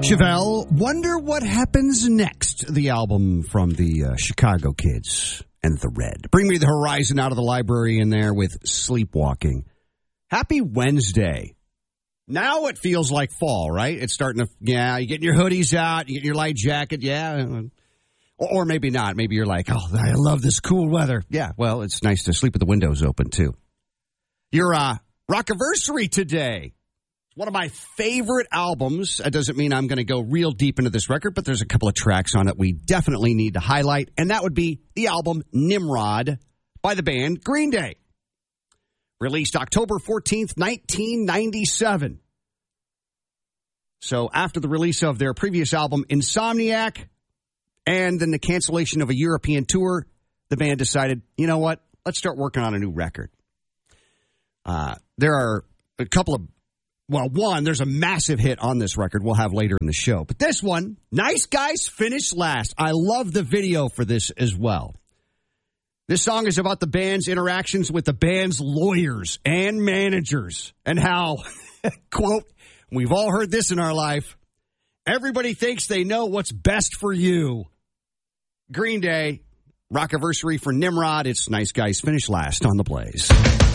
Chevelle, Wonder What Happens Next, the album from the Chicago Kids and The Red. Bring Me the Horizon out of the library in there with Sleepwalking. Happy Wednesday. Now it feels like fall, right? It's starting to, you're getting your hoodies out, you get your light jacket, Or maybe not. Maybe you're like, oh, I love this cool weather. Yeah, well, it's nice to sleep with the windows open, too. Your Rockiversary today. One of my favorite albums. That doesn't mean I'm going to go real deep into this record, but there's a couple of tracks on it we definitely need to highlight, and that would be the album Nimrod by the band Green Day. Released October 14th, 1997. So after the release of their previous album, Insomniac, and then the cancellation of a European tour, the band decided, you know what, let's start working on a new record. There are a couple of there's a massive hit on this record we'll have later in the show. But this one, Nice Guys Finish Last. I love the video for this as well. This song is about the band's interactions with the band's lawyers and managers and how, quote, we've all heard this in our life, everybody thinks they know what's best for you. Green Day, Rockiversary for Nimrod. It's Nice Guys Finish Last on The Blaze.